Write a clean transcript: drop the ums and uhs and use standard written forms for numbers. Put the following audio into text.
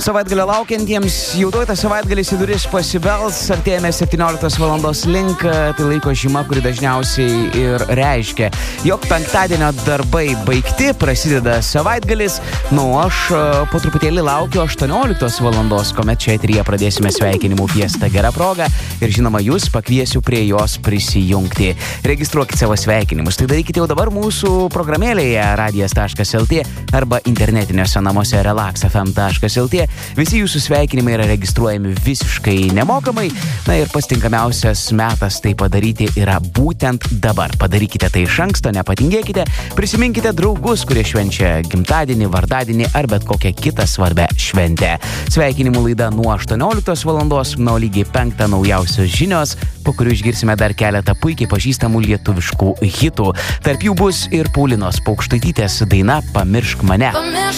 Savaitgalio laukiantiems, jau tuoj tas savaitgalis į duris pasibels, artėjame 17 valandos link, tai laiko žyma, kuri dažniausiai ir reiškia, jog penktadienio darbai baigti, prasideda savaitgalis, aš po truputėlį laukiu 18 valandos, kuomet čia eteryje pradėsime sveikinimų fiestą gerą progą ir žinoma, jūs pakviesiu prie jos prisijungti. Registruokite savo sveikinimus, tai darykite jau dabar mūsų programėlėje radijas.lt arba internetiniuose namuose relax.fm.lt. Visi jūsų sveikinimai yra registruojami visiškai nemokamai. Na ir pats tinkamiausias metas tai padaryti yra būtent dabar. Padarykite tai iš anksto, nepatingėkite, prisiminkite draugus, kurie švenčia gimtadienį, vardadienį ar bet kokią kitą svarbę šventę. Sveikinimų laida nuo 18 valandos, nuo lygiai 5 naujausios žinios, po kurių išgirsime dar keletą puikiai pažįstamų lietuviškų hitų. Tarp jų bus ir Paulinos Paukštaitytės daina Pamiršk mane.